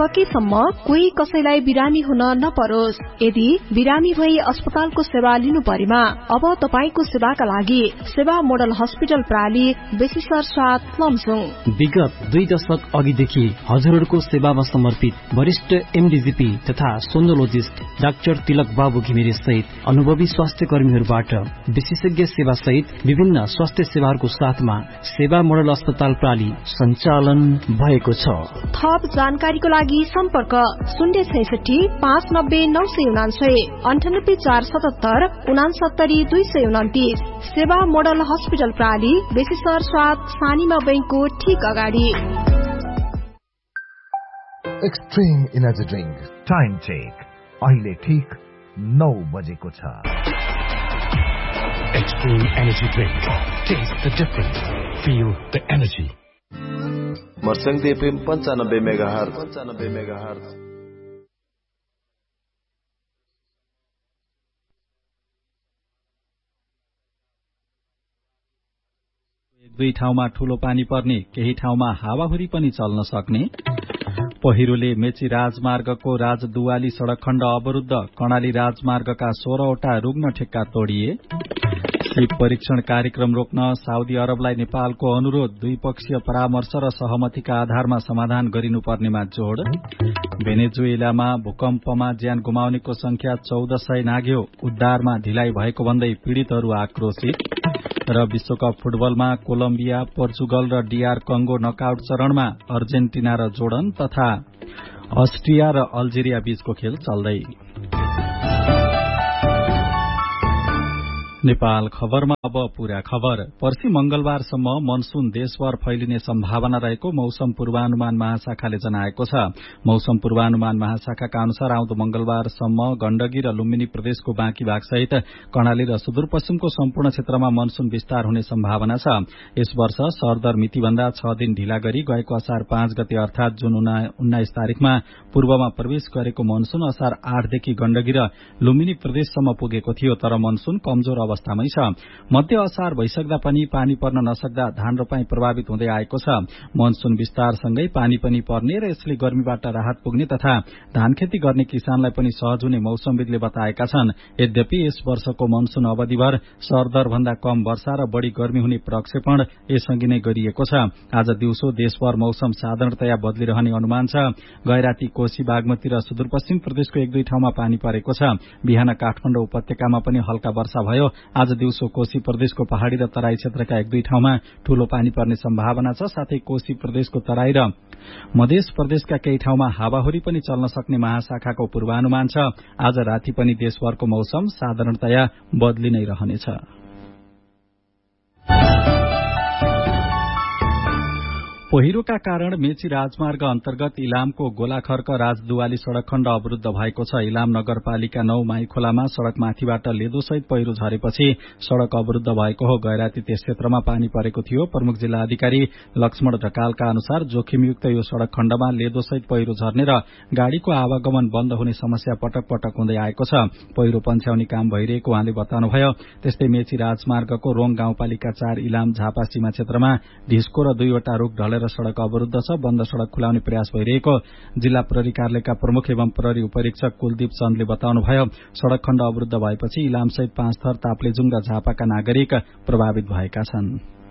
सकेसम्म कोही कसैलाई बिरामी हुन नपरोस्। यदि बिरामी भई अस्पतालको सेवा लिनु परेमा अब तपाईको सेवाका लागि सेवा मोडल हस्पिटल प्राली बेसिसर साथ लमजुङ। विगत 2 दशक अघिदेखि हजुरहरूको सेवामा समर्पित वरिष्ठ एमडीजीपी तथा सोनोलोजिस्ट डाक्टर तिलक बाबु घिमिरे सहित अनुभवी स्वास्थ्य कर्मीहरूबाट विशेषज्ञ सेवा सहित विभिन्न स्वास्थ्य सेवाहरूको साथमा सेवा मोडल अस्पताल प्राली सञ्चालन भएको छ। थप जानकारीको लागि सम्पर्क 066 590 999 98 477 69 229। सेवा मोडल हस्पिटल प्राली बेसिसर साथ सानीमा बैंकको ठीक अगाडि। Extreme energy drink time check अहिले ठीक 9 बजेको छ। Extreme Energy Drink. Taste the difference. Feel the energy. मर्संग FM 95 megahertz. दुई ठाउँमा ठूलो पानी पर्ने, केही ठाउँमा हावाहुरी पनि चल्न सक्ने। पहिरोले मेची राजमार्गको राजदुवाली सड़क खण्ड अवरुद्ध, कर्णाली राजमार्गका 16 वटा रुग्ण ठेक्का तोडिए। सीप परीक्षण कार्यक्रम रोक्न साउदी अरबलाई नेपालको अनुरोध, द्विपक्षीय परामर्श र सहमतिका आधारमा समाधान गरिनुपर्नेमा जोड़। भेनेजुएलामा भूकम्पमा ज्यान गुमाउनेको संख्या 1400 नाग्यो, उद्धारमा ढिलाइ भएको भन्दै पीड़ितहरू आक्रोशित। र विश्वकप फुटबलमा कोलम्बिया, पोर्चुगल र डीआर कंगो नकआउट चरणमा, अर्जेन्टिना र जोर्डन तथा अस्ट्रिया र अल्जेरिया बीचको खेल चल्दै। नेपाल खबरमा अब पूरा खबर। पर्सि मंगलबारसम्म मनसून देशभर फैलिने सम्भावना रहेको मौसम पूर्वानुमान महाशाखाले जनाएको छ। मौसम पूर्वानुमान महाशाखाका अनुसार आउँदो मंगलबारसम्म गण्डकी र लुम्बिनी प्रदेशको बाँकी भाग सहित कर्णाली र सुदूरपश्चिमको सम्पूर्ण क्षेत्रमा मनसून विस्तार हुने सम्भावना छ। यस वर्ष सरदर मितिभन्दा 6 दिन ढिला गरी गएको असार 5 गते अर्थात जुन 19 तारिखमा पूर्वमा प्रवेश गरेको मनसून असार 8 देखि गण्डकी र लुम्बिनी प्रदेशसम्म पुगेको थियो, तर मनसून कमजोर अवस्थामै छ। मध्य असार भइसक्दा पनि पानी पर्न नसक्दा धान रोपाई प्रभावित हुँदै आएको छ। मनसून विस्तारसँगै पानी पनि पर्ने र यसले गर्मीबाट राहत पुग्ने तथा धान खेती गर्ने किसानलाई पनि सहज हुने मौसमविदले बताएका छन्। यद्यपि यस वर्षको मनसून अवधिभर सरदर भन्दा कम वर्षा र बढ़ी गर्मी हुने प्रक्षेपण यसअघि नै गरिएको छ। आज दिउँसो देशभर मौसम साधारणतया बदलिरहने अनुमान छ। गैराती, कोशी, बागमती र सुदूरपश्चिम प्रदेशको 1-2 ठाउँमा पानी परेको छ। बिहान काठमाडौँ उपत्यकामा पनि हल्का वर्षा भयो। आज दिउँसो कोशी प्रदेशको पहाड़ी र तराई क्षेत्रका 1-2 ठाउँमा ठूलो पानी पर्ने सम्भावना छ। साथै कोशी प्रदेशको तराई र मध्य प्रदेशका केही ठाउँमा हावाहुरी पनि चल्न सक्ने महाशाखाको पूर्वानुमान छ। आज राति पनि देशभरको मौसम साधारणतया बदली नै रहनेछ। पहिरोका कारण मेची राजमार्ग अन्तर्गत इलामको गोलाखर्क राजदुवाली सड़क खण्ड अवरुद्ध भएको छ। इलाम नगरपालिका 9 माईखोलामा सड़क माथिबाट लेदोसहित पहिरो झरेपछि सड़क अवरुद्ध भएको हो। गैराती त्यस क्षेत्रमा पानी परेको थियो। प्रमुख जिल्ला अधिकारी लक्ष्मण ढकालका अनुसार जोखिमयुक्त यो सड़क खण्डमा लेदोसहित पहिरो झर्ने र गाड़ीको आवागमन बन्द हुने समस्या पटक पटक हुँदै आएको छ। पहिरो पन्छ्याउने काम भइरहेको उहाँले बताउनुभयो। त्यस्तै मेची राजमार्गको रोङ गाउँपालिका 4 इलाम झापा सीमा क्षेत्रमा ढिस्को र 2 वटा रुख ढलेर सड़क अवरुद्ध छ। बन्द सड़क खुलाउने प्रयास भइरहेको जिल्ला प्रहरी कार्यालयका प्रमुख एवं प्रहरी उपरीक्षक कुलदीप चन्दले बताउनुभयो। सड़क खण्ड अवरुद्ध भएपछि इलामसहित 5 थर, ताप्लेजुङ र झापाका नागरिक प्रभावित भएका छन्।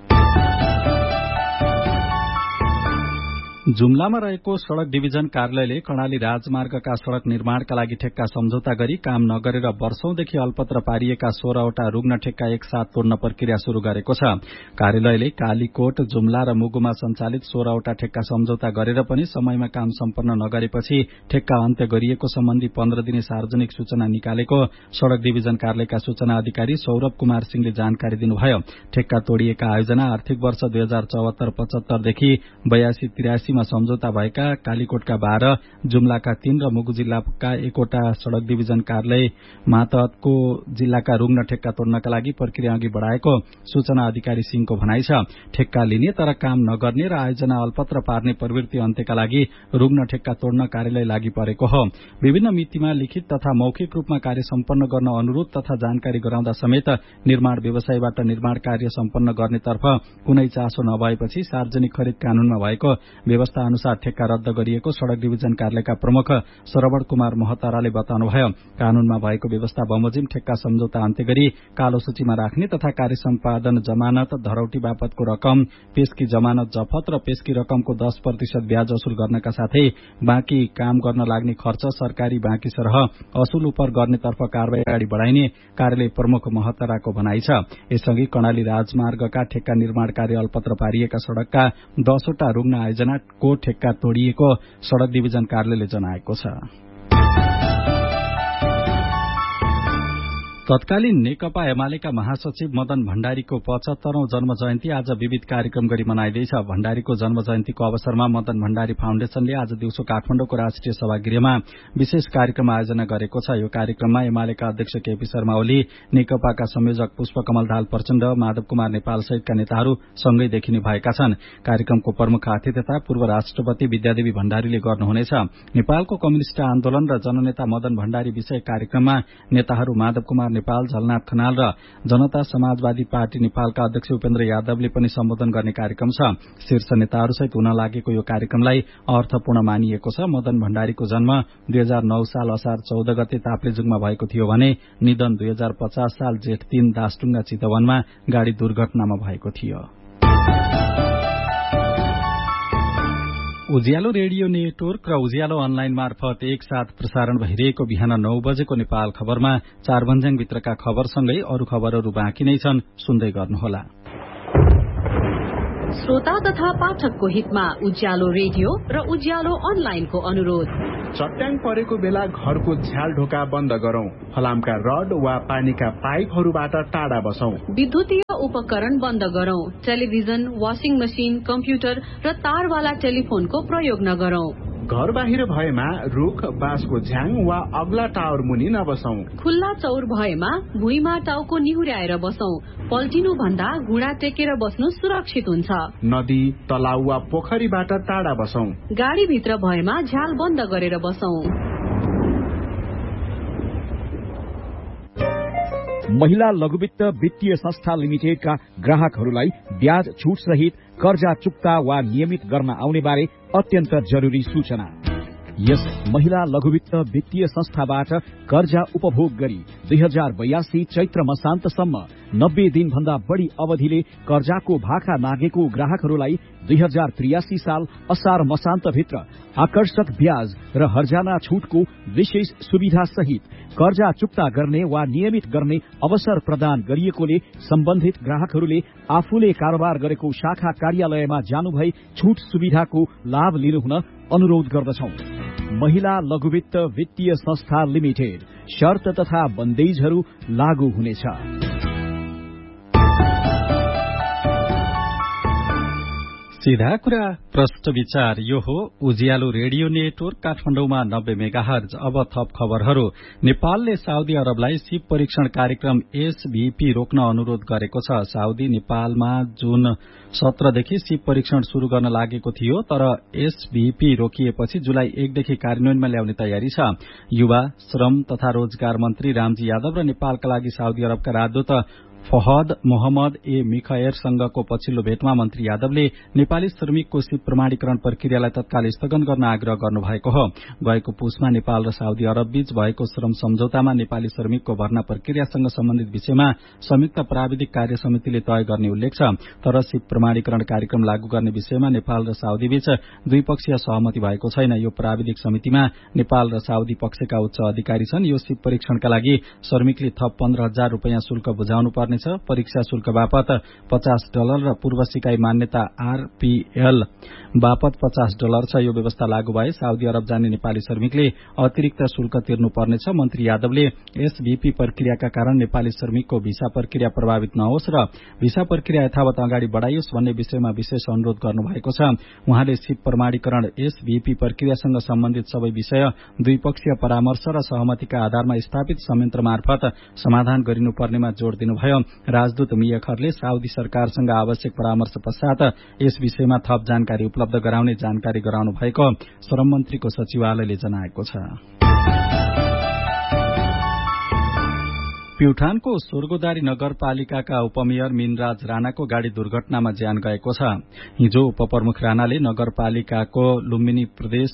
जुम्लामा रहेको सड़क डिभिजन कार्यालयले कर्णाली राजमार्गका सड़क निर्माणका लागि ठेक्का सम्झौता गरी काम नगरेर वर्षौंदेखि अल्पत्र पारिएका 16 वटा रुग्ण ठेक्का एकसाथ तोड्न प्रक्रिया शुरू गरेको छ। कार्यालयले कालीकोट, जुम्ला र मुगुमा सञ्चालित 16 वटा ठेक्का सम्झौता गरेर पनि समयमा काम सम्पन्न नगरेपछि ठेक्का अन्त्य गरिएको सम्बन्धी 15 दिने सार्वजनिक सूचना निकालेको सड़क डिभिजन कार्यालयका सूचना अधिकारी सौरभ कुमार सिंहले जानकारी दिनुभयो। ठेक्का तोडिएका आयोजना आर्थिक वर्ष 2074-75 देखि 82-83 मा सम्झौता भएका कालीकोटका 12, जुम्लाका 3 र मुगु जिल्लाका 1 वटा सड़क डिभिजन कार्यालय मातहतको जिल्लाका रुग्ण ठेक्का तोड्नका लागि प्रक्रिया अघि बढ़ाएको सूचना अधिकारी सिंहको भनाइ छ। ठेक्का लिने तर काम नगर्ने र आयोजना अल्पत्र पार्ने प्रवृत्ति अन्त्यका लागि रुग्ण ठेक्का तोड्न कार्यालय लागि परेको हो। विभिन्न मितिमा लिखित तथा मौखिक रूपमा कार्य सम्पन्न गर्न अनुरोध तथा जानकारी गराउँदा समेत निर्माण व्यवसायीबाट निर्माण कार्य सम्पन्न गर्नेतर्फ कुनै चासो नभएपछि सार्वजनिक खरिद कानूनमा भएको व्यवस्था अनुसार ठेक्का रद्द गरिएको सड़क डिभिजन कार्यालयका प्रमुख सरवण कुमार महताराले बताउनुभयो। कानूनमा भएको व्यवस्था बमोजिम ठेक्का सम्झौता अन्त्य गरी कालो सूचीमा राख्ने तथा कार्य सम्पादन जमानत धरौटी बापतको रकम, पेशकी जमानत जफत र पेशकी रकमको 10% ब्याज असुल गर्नका साथै बाँकी काम गर्न लाग्ने खर्च सरकारी बाँकी सरह असुल उपर गर्नेतर्फ कारबाही अगाडि बढ़ाइने कार्यालय प्रमुख महताराको भनाइ छ। यसअघि कर्णाली राजमार्गका ठेक्का निर्माण कार्य अल्पत्र पारिएका सड़कका 10 वटा रुग्ण आयोजनाको ठेक्का तोडिएको सड़क डिभिजन कार्यालयले जनाएको छ। तत्कालीन नेकपा एमालेका महासचिव मदन भण्डारीको 75औं जन्म जयन्ती आज विविध कार्यक्रम गरी मनाइँदैछ। भण्डारीको जन्म जयन्तीको अवसरमा मदन भण्डारी फाउन्डेशनले आज दिउँसो काठमाडौँको राष्ट्रिय सभागृहमा विशेष कार्यक्रम आयोजना गरेको छ। यो कार्यक्रममा एमालेका अध्यक्ष केपी शर्मा ओली, नेकपाका संयोजक पुष्पकमल दाहाल प्रचण्ड, माधव कुमार नेपाल सहितका नेताहरू सँगै देखिने भएका छन्। कार्यक्रमको प्रमुख आतिथ्यता पूर्व राष्ट्रपति विद्यादेवी भण्डारीले गर्नुहुनेछ। नेपालको कम्युनिष्ट आन्दोलन र जननेता मदन भण्डारी विषय कार्यक्रममा नेताहरू माधव कुमार नेपाल, झलनाथ खनाल र जनता समाजवादी पार्टी नेपालका अध्यक्ष उपेन्द्र यादवले पनि सम्बोधन गर्ने कार्यक्रम छ। शीर्ष नेताहरूसहित हुन लागेको यो कार्यक्रमलाई अर्थपूर्ण मानिएको छ। मदन भण्डारीको जन्म 2009 साल असार 14 गते ताप्लेजुङमा भएको थियो भने निधन 2050 साल जेठ 3 दासटुङ्गा चितवनमा गाड़ी दुर्घटनामा भएको थियो। उज्यालो रेडियो नेटवर्क र उज्यालो अनलाइन मार्फत एकसाथ प्रसारण भइरहेको बिहान 9 बजेको नेपाल खबरमा 4 भन्ज्याङभित्रका खबरसँगै अरू खबरहरू बाँकी नै छन्, सुन्दै गर्नुहोला। श्रोता तथा पाठकको हितमा उज्यालो रेडियो र उज्यालो अनलाइनको अनुरोध। चट्याङ परेको बेला घरको झ्याल ढोका बन्द गरौं, फलामका रड वा पानीका पाइपहरूबाट टाढा बसौं, विद्युतीय उपकरण बन्द गरौं, टेलिभिजन, वाशिङ मशिन, कम्प्युटर र तारवाला टेलिफोनको प्रयोग नगरौं। घर बाहिर भएमा रुख, बाँसको झ्याङ वा अग्ला टावर मुनि नबसौं। खुल्ला चौर भएमा भुइँमा टाउको निहुर्याएर बसौं। पल्टिनु भन्दा घुँडा टेकेर बस्नु सुरक्षित हुन्छ। नदी, तलाउ वा पोखरीबाट टाढा बसौं। गाडी भित्र भएमा झ्याल बन्द गरेर बसौं। महिला लघुवित्त वित्तीय संस्था लिमिटेडका ग्राहकहरूलाई ब्याज छुट सहित कर्जा चुक्ता वा नियमित गर्न आउने बारे अत्यन्त जरुरी सूचना। यस महिला लघुवित्त वित्तीय संस्थाबाट कर्जा उपभोग गरी 2082 चैत्र मसान्तसम्म 90 दिनभन्दा बढ़ी अवधिले कर्जाको भाका नागेको ग्राहकहरूलाई 2083 साल असार मसान्तभित्र आकर्षक ब्याज र हर्जाना छुटको विशेष सुविधा सहित कर्जा चुक्ता गर्ने वा नियमित गर्ने अवसर प्रदान गरिएकोले सम्बन्धित ग्राहकहरूले आफूले कारोबार गरेको शाखा कार्यालयमा जानुभई छुट सुविधाको लाभ लिनुहुन अनुरोध गर्दछौं। महिला लघुवित्त वित्तीय संस्था लिमिटेड, शर्त तथा बन्देजहरू लागू हुनेछ। सीधा कुरा प्रष्ट विचार, यो हो उज्यालो रेडियो नेटवर्क काठमाडौँमा 90 मेगाहर्ज। अब थप खबरहरू। नेपालले साउदी अरबलाई सीप परीक्षण कार्यक्रम एसभीपी रोक्न अनुरोध गरेको छ। साउदी नेपालमा जुन 17 देखि सीप परीक्षण शुरू गर्न लागेको थियो, तर एसभीपी रोकिएपछि जुलाई 1 देखि कार्यान्वयनमा ल्याउने तयारी छ। युवा, श्रम तथा रोजगार मन्त्री रामजी यादव र नेपालका लागि साउदी अरबका राजदूत फहद मोहम्मद ए मिखयरसँगको पछिल्लो भेटमा मन्त्री यादवले नेपाली श्रमिकको सीप प्रमाणीकरण प्रक्रियालाई तत्काल स्थगन गर्न आग्रह गर्नुभएको हो। गएको पुसमा नेपाल र साउदी अरब बीच भएको श्रम सम्झौतामा नेपाली श्रमिकको भर्ना प्रक्रियासँग सम्बन्धित विषयमा संयुक्त प्राविधिक कार्य समितिले तय गर्ने उल्लेख छ। तर सीप प्रमाणीकरण कार्यक्रम लागू गर्ने विषयमा नेपाल र साउदी बीच द्विपक्षीय सहमति भएको छैन। यो प्राविधिक समितिमा नेपाल र साउदी पक्षका उच्च अधिकारी छन्। यो सीप परीक्षणका लागि श्रमिकले थप 15,000 रूपियाँ शुल्क बुझाउनु पर्नेछ। परीक्षा शुल्क बापत $50 र पूर्व सिकाई मान्यता आरपीएल बापत $50 छ। यो व्यवस्था लागू भए साउदी अरब जाने नेपाली श्रमिकले अतिरिक्त शुल्क तिर्नुपर्नेछ। मन्त्री यादवले एसभीपी प्रक्रियाका कारण नेपाली श्रमिकको भिसा प्रक्रिया प्रभावित नहोस् र भिसा प्रक्रिया यथावत अगाडि बढ़ाइयोस् भन्ने विषयमा विशेष अनुरोध गर्नुभएको छ। उहाँले सीप प्रमाणीकरण एसभीपी प्रक्रियासँग सम्बन्धित सबै विषय द्विपक्षीय परामर्श र सहमतिका आधारमा स्थापित संयन्त्र मार्फत समाधान गरिनुपर्नेमा जोड़ दिनुभयो। राजदूत मियखरले साउदी सरकारसँग आवश्यक परामर्श पश्चात यस विषयमा थप जानकारी उपलब्ध गराउने जानकारी गराउनु भएको श्रम मन्त्रीको सचिवालयले जनाएको छ। प्युठानको स्वर्गोदारी नगरपालिकाका उपमेयर मिनराज राणाको गाड़ी दुर्घटनामा ज्यान गएको छ। हिजो उपप्रमुख राणाले नगरपालिकाको लुम्बिनी प्रदेश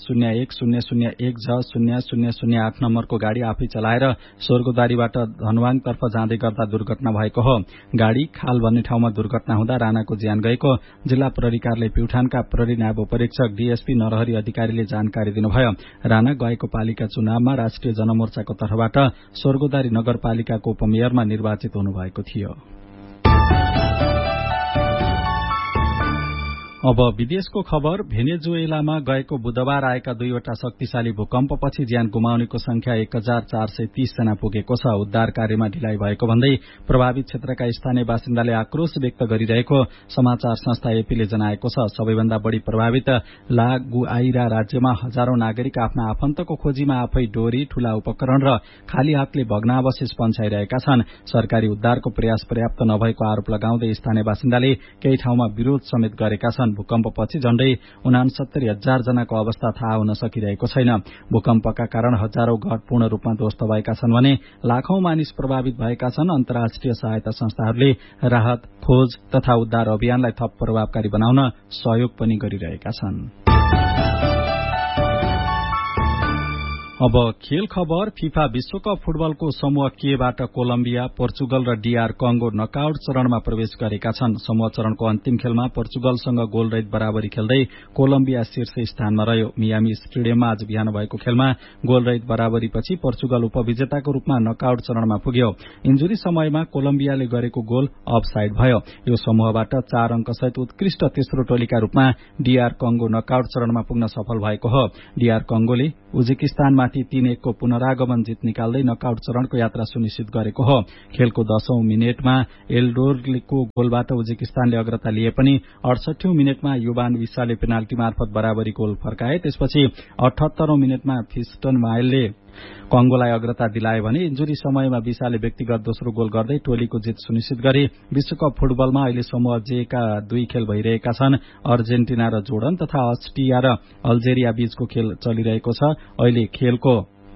0100100008 नम्बरको गाड़ी आफै चलाएर स्वर्गोदारीबाट धनवाङतर्फ जाँदै गर्दा दुर्घटना भएको हो। गाड़ी खाल भन्ने ठाउँमा दुर्घटना हुँदा राणाको ज्यान गएको जिल्ला प्रहरी कार्यालय प्युठानका प्रहरी नायब परीक्षक डीएसपी नरहरी अधिकारीले जानकारी दिनुभयो। राणा गएको पालिका चुनावमा राष्ट्रिय जनमोर्चाको तर्फबाट स्वर्गोदारी नगरपालिकाको उपमेयरमा निर्वाचित हुनुभएको थियो। अब विदेशको खबर। भेनेजुएलामा गएको बुधबार आएका दुईवटा शक्तिशाली भूकम्पपछि ज्यान गुमाउनेको संख्या 1430 जना पुगेको छ। उद्धार कार्यमा ढिलाइ भएको भन्दै प्रभावित क्षेत्रका स्थानीय बासिन्दाले आक्रोश व्यक्त गरिरहेको समाचार संस्था एपीले जनाएको छ। सबैभन्दा बढ़ी प्रभावित ला गुआइरा राज्यमा हजारौं नागरिक आफ्ना आफन्तको खोजीमा आफै डोरी, ठूला उपकरण र खाली हातले भग्नावशेष पन्छाइरहेका छन्। सरकारी उद्धारको प्रयास पर्याप्त नभएको आरोप लगाउँदै स्थानीय बासिन्दाले केही ठाउँमा विरोध समेत गरेका छन्। भूकम्पपछि झण्डै 69,000 जनाको अवस्था थाहा हुन सकिरहेको छैन। भूकम्पका कारण हजारौं घर पूर्ण रूपमा ध्वस्त भएका छन् भने लाखौं मानिस प्रभावित भएका छन्। अन्तर्राष्ट्रिय सहायता संस्थाहरूले राहत, खोज तथा उद्धार अभियानलाई थप प्रभावकारी बनाउन सहयोग पनि गरिरहेका छन्। अब खेल खबर। फिफा विश्वकप फुटबलको समूह केबाट कोलम्बिया, पोर्चुगल र डीआर कंगो नकआउट चरणमा प्रवेश गरेका छन्। समूह चरणको अन्तिम खेलमा पोर्चुगलसँग गोलरहित बराबरी खेल्दै कोलम्बिया शीर्ष स्थानमा रह्यो। मियामी स्टेडियममा आज बिहान भएको खेलमा गोलरहित बराबरीपछि पोर्चुगल उपविजेताको रूपमा नकआउट चरणमा पुग्यो। इन्जुरी समयमा कोलम्बियाले गरेको गोल अफसाइड भयो। यो समूहबाट 4 अंकसहित उत्कृष्ट तेस्रो टोलीका रूपमा डीआर कंगो नकआउट चरणमा पुग्न सफल भएको हो। डीआर कंगोले उज्बेकिस्तानमा 3-1 को पुनरागमन जित निकाल्दै नकआउट चरणको यात्रा सुनिश्चित गरेको हो। खेलको 10औं मिनेटमा एल्डोरको गोलबाट उज्बेकिस्तानले अग्रता लिए पनि 68औं मिनेटमा युवान विसाले पेनाल्टी मार्फत बराबरी गोल फर्काए। त्यसपछि 78औं मिनेटमा फिस्टन माइलले कंगोलाई अग्रता दिलाए भने इन्जुरी समयमा विसाले व्यक्तिगत दोस्रो गोल गर्दै टोलीको जित सुनिश्चित गरे। विश्वकप फुटबलमा अहिले समूह जे का 2 खेल भइरहेका छन्। अर्जेन्टिना र जोर्डन तथा अस्ट्रिया र अल्जेरिया बीचको खेल चलिरहेको छ। अहिले खेलको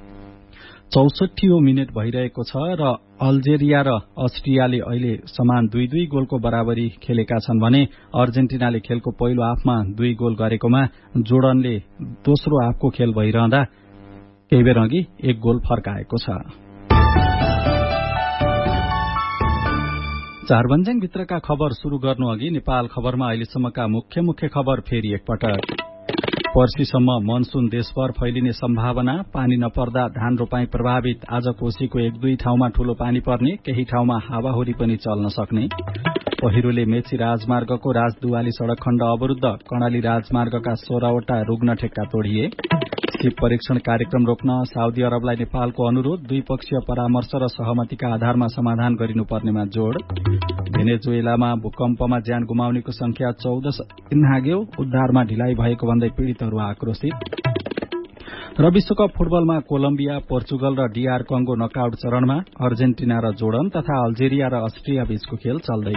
64औं मिनेट भइरहेको छ र अल्जेरिया र अस्ट्रियाले अहिले समान 2-2 गोलको बराबरी खेलेका छन् भने अर्जेन्टिनाले खेलको पहिलो हाफमा 2 गोल गरेकोमा जोर्डनले दोस्रो हाफको खेल भइरहँदा केही बेर अघि 1 गोल फर्काएको छ। चारबन्जाङ भित्रका खबर शुरू गर्नु अघि नेपाल खबरमा अहिलेसम्मका मुख्य खबर फेरि एकपटक। पर्सीसम्म मनसून देशभर फैलिने सम्भावना। पानी नपर्दा धान रोपाई प्रभावित। आज कोशीको 1-2 ठाउँमा ठूलो पानी पर्ने, केही ठाउँमा हावाहुरी पनि चल्न सक्ने। पहिरोले मेची राजमार्गको राजदुवाली सड़क खण्ड अवरुद्ध। कर्णाली राजमार्गका 16वटा रुग्ण ठेक्का तोडिए। शिप परीक्षण कार्यक्रम रोक्न साउदी अरबलाई नेपालको अनुरोध। द्विपक्षीय परामर्श र सहमतिका आधारमा समाधान गरिनुपर्नेमा जोड़। भेनेजुएलामा भूकम्पमा ज्यान गुमाउनेको संख्या 14 नाग्यो। उद्धारमा ढिलाइ भएको भन्दै पीड़ितहरू आक्रोशित। र विश्वकप फुटबलमा कोलम्बिया, पोर्चुगल र डीआर कंगो नकआउट चरणमा। अर्जेन्टिना र जोर्डन तथा अल्जेरिया र अस्ट्रिया बीचको खेल चल्दै।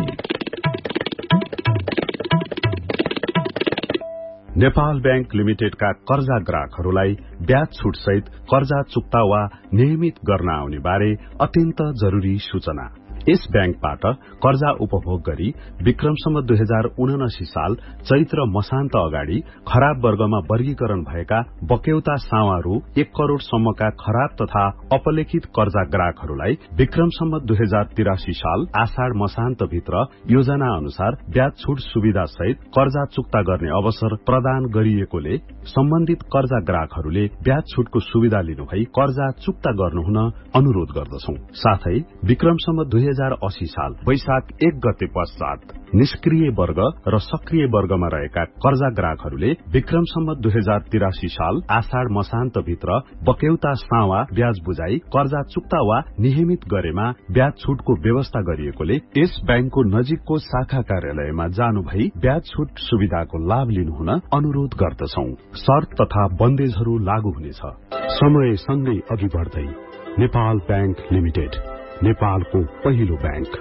नेपाल बैंक लिमिटेडका कर्जा ग्राहकहरूलाई ब्याज छूट सहित कर्जा चुक्ता वा नियमित गर्न आउने बारे अत्यन्त जरूरी सूचना। यस बैंकबाट कर्जा उपभोग गरी विक्रमसम्म 2079 साल चैत्र मसान्त अगाडि खराब वर्गमा वर्गीकरण भएका बक्यौता सावा रु 1 करोड़ सम्मका खराब तथा अपलेखित कर्जा ग्राहकहरूलाई विक्रमसम्म 2083 साल आषाढ़ मसान्त भित्र योजना अनुसार ब्याज छूट सुविधा सहित कर्जा चुक्ता गर्ने अवसर प्रदान गरिएकोले सम्बन्धित कर्जा ग्राहकहरूले ब्याज छूटको सुविधा लिनुभई कर्जा चुक्ता गर्नुहुन अनुरोध गर्दछौं। साथै विक्रमसम्म 2080 साल वैशाख 1 गते पश्चात निष्क्रिय वर्ग र सक्रिय वर्गमा रहेका कर्जा ग्राहकहरूले विक्रमसम्म 2083 साल आषाढ़ मसान्त भित्र बक्यौता सावा ब्याज बुझाई कर्जा चुक्ता वा नियमित गरेमा ब्याज छूटको व्यवस्था गरिएकोले यस बैंकको नजिकको शाखा कार्यालयमा जानु भई ब्याज छूट सुविधाको लाभ लिनुहुन अनुरोध गर्दछौं। शर्त तथा बन्देजहरू लागू हुनेछ। समय सँगै अघि बढ्दै नेपाल बैंक लिमिटेड, नेपालको पहिलो बैंक।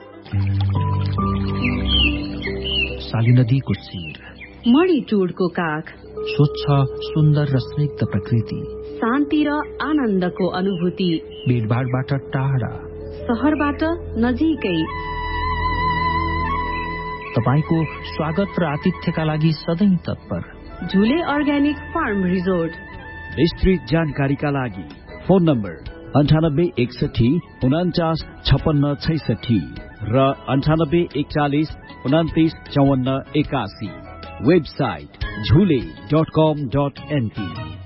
साली नदीको शिर, मणिटुडको काख, स्वच्छ सुन्दर र स्निग्ध प्रकृति, शान्ति र आनन्दको अनुभूति, भीडभाडबाट टाढा, शहरबाट नजिकै। तपाईको स्वागत र आतिथ्यका लागि सधैँ तत्पर। झुले अर्ग्यानिक फार्म रिजोर्ट। विस्तृत जानकारीका लागि फोन नम्बर 9861495666 र 984149295481। वेबसाइट झुले.com.np।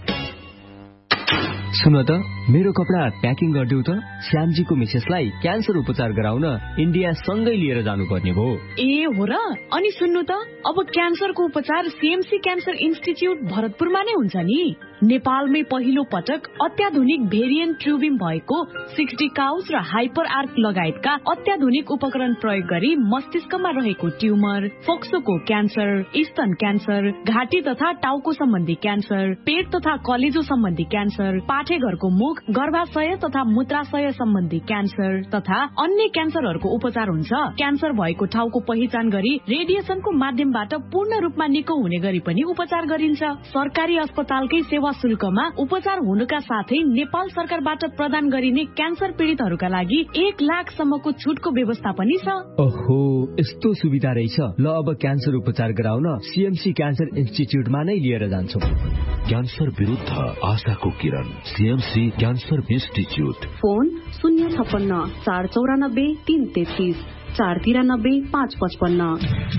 सुन त, मेरो कपडा प्याकिङ गरिदेऊ त। श्यामजीको मिसेसलाई क्यान्सर उपचार गराउन इन्डिया सँगै लिएर जानुपर्ने भयो। ए हो र? अनि सुन्नु त, अब क्यान्सरको उपचार सीएमसी क्यान्सर इन्स्टिच्युट भरतपुरमा नै हुन्छ नि। नेपालमै पहिलो पटक अत्याधुनिक भेरिएन्ट ट्युबिम भएको 60 काउस र हाइपर आर्क लगायतका अत्याधुनिक उपकरण प्रयोग गरी मस्तिष्कमा रहेको ट्युमर, फोक्सोको क्यान्सर, स्तन क्यान्सर, घाँटी तथा टाउको सम्बन्धी क्यान्सर, पेट तथा कलेजो सम्बन्धी क्यान्सर, पाठेघरको मुख, गर्भाशय तथा मूत्राशय सम्बन्धी क्यान्सर तथा अन्य क्यान्सरहरूको उपचार हुन्छ। क्यान्सर भएको ठाउँको पहिचान गरी रेडिएसनको माध्यमबाट पूर्ण रूपमा निको हुने गरी पनि उपचार गरिन्छ। सरकारी अस्पतालकै सेवा शुल्कमा उपचार हुनुका साथै नेपाल सरकारबाट प्रदान गरिने क्यान्सर पीडितहरूका लागि 1 लाखसम्मको छुटको व्यवस्था पनि छ। ओहो, यस्तो सुविधा रहेछ। ल, अब क्यान्सर उपचार गराउन सीएमसी क्यान्सर इन्स्टिच्युटमा नै लिएर जान्छौ। क्यान्सर विरुद्ध आशाको किरण, सीएमसी क्यान्सर इन्स्टिच्युट। फोन 056 494 333 493 555।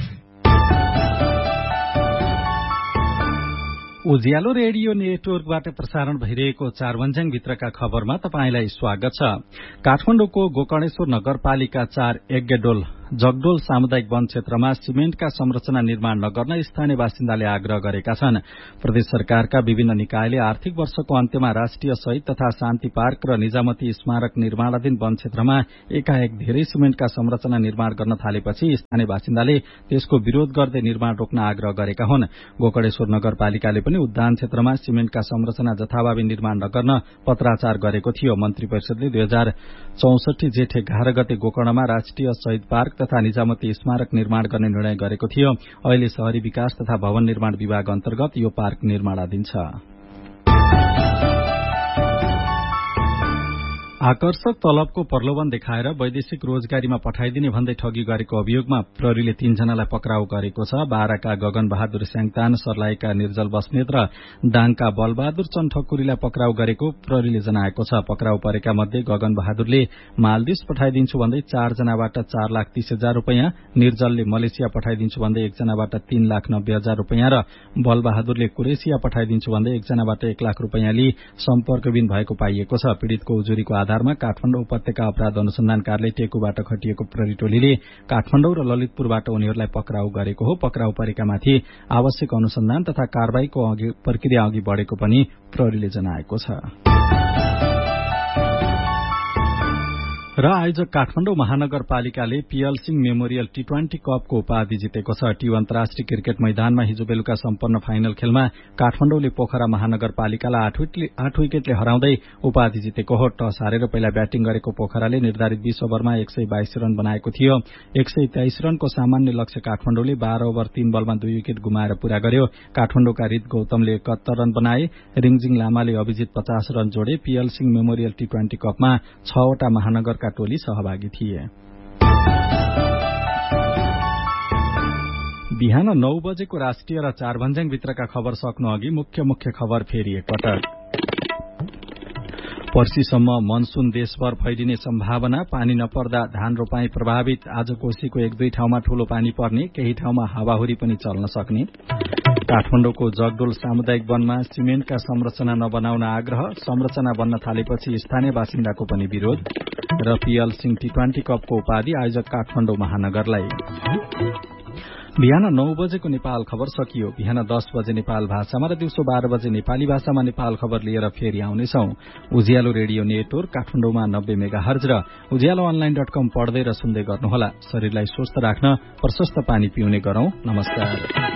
उज्यालो रेडियो नेटवर्कबाट प्रसारण भइरहेको चारवन्ज्याङ भित्रका खबरमा तपाईंलाई स्वागत छ। काठमाडौँको गोकर्णेश्वर नगरपालिका 4 यज्ञडोल जगडोल सामुदायिक वन क्षेत्रमा सिमेन्टका संरचना निर्माण नगर्न स्थानीय बासिन्दाले आग्रह गरेका छन्। प्रदेश सरकारका विभिन्न निकायले आर्थिक वर्षको अन्त्यमा राष्ट्रिय शहीद तथा शान्ति पार्क र निजामती स्मारक निर्माणाधीन वन क्षेत्रमा एकाएक धेरै सिमेन्टका संरचना निर्माण गर्न थालेपछि स्थानीय बासिन्दाले त्यसको विरोध गर्दै निर्माण रोक्न आग्रह गरेका हुन्। गोकर्णेश्वर नगरपालिकाले पनि उद्यान क्षेत्रमा सिमेन्टका संरचना जथाभावी निर्माण नगर्न पत्राचार गरेको थियो। मन्त्री परिषदले 2064 जेठ 11 गते गोकर्णमा राष्ट्रिय शहीद पार्क तथा निजामती स्मारक निर्माण गर्ने निर्णय गरेको थियो। अहिले शहरी विकास तथा भवन निर्माण विभाग अन्तर्गत यो पार्क निर्माणाधीन छ। आकर्षक तलबको प्रलोभन देखाएर वैदेशिक रोजगारीमा पठाइदिने भन्दै ठगी गरेको अभियोगमा प्रहरीले 3 जनालाई पक्राउ गरेको छ। बाराका गगन बहादुर स्याङतान, सर्लाहीका निर्जल बस्नेत र दाङका बलबहादुर चन्ठकुरीलाई पक्राउ गरेको प्रहरीले जनाएको छ। पक्राउ परेका मध्ये गगन बहादुरले मालदिप्स पठाइदिन्छु भन्दै 4 जनाबाट 4,30,000 रूपियाँ, निर्जलले मलेसिया पठाइदिन्छु भन्दै 1 जनाबाट 3,90,000 रूपियाँ र बलबहादुरले कुरेसिया पठाइदिन्छु भन्दै 1 जनाबाट 1 लाख रूपियाँ लिई सम्पर्कविहीन भएको पाइएको छ। पीड़ितको उजुरीको आधारमा काठमाडौँ उपत्यका अपराध अनुसन्धान कार्यालय टेकुबाट खटिएको प्रहरी टोलीले काठमाडौँ र ललितपुरबाट उनीहरूलाई पक्राउ गरेको हो। पक्राउ परेकामाथि आवश्यक अनुसन्धान तथा कारबाहीको प्रक्रिया अघि बढ़ेको पनि प्रहरीले जनाएको छ। र आयोजक Kathmandu महानगरपालिकाले PL Singh memorial T20 कपको उपाधि जितेको छ। टी अन्तर्राष्ट्रिय क्रिकेट मैदानमा हिजो बेलुका सम्पन्न फाइनल खेलमा काठमाडौँले पोखरा महानगरपालिकालाई 8 विकेटले हराउँदै उपाधि जितेको हो। टस हारेर पहिला ब्याटिङ गरेको पोखराले निर्धारित 20 ओभरमा 122 रन बनाएको थियो। 123 रनको सामान्य लक्ष्य काठमाडौँले 12 ओभर 3 बलमा 2 विकेट गुमाएर पूरा गर्यो। काठमाडौँका रित गौतमले 71 रन बनाए। रिङजिङ लामाले अभिजित 50 रन जोडे। पीएल सिंह मेमोरियल T20 कपमा 6 वटा महानगर टोली सहभागी थिए। बिहान 9 बजेको राष्ट्रिय र चारभन्ज्याङ भित्रका खबर सक्नु अघि मुख्य खबर फेरि एकपटक। पर्सीसम्म मनसून देशभर फैलिने सम्भावना, पानी नपर्दा धान रोपाई प्रभावित। आज कोशीको 1-2 ठाउँमा ठूलो पानी पर्ने, केही ठाउँमा हावाहुरी पनि चल्न सक्ने। काठमाडौँको जगडोल सामुदायिक वनमा सिमेन्टका संरचना नबनाउन आग्रह, संरचना बन्न थालेपछि स्थानीय बासिन्दाको पनि विरोध। र पीएल सिंह T20 कपको उपाधि आयोजक काठमाडौँ महानगरलाई। बिहान 9 बजेको नेपाल खबर सकियो। बिहान 10 बजे नेपाल भाषामा र दिउँसो 12 बजे नेपाली भाषामा नेपाल खबर लिएर फेरि आउनेछौ। उज्यालो रेडियो नेटवर्क काठमाडौँमा 90 मेगाहर्ज र उज्यालोअनलाइन.com पढ्दै र सुन्दै गर्नुहोला। शरीरलाई स्वस्थ राख्न प्रशस्त पानी पिउने गरौं। नमस्कार।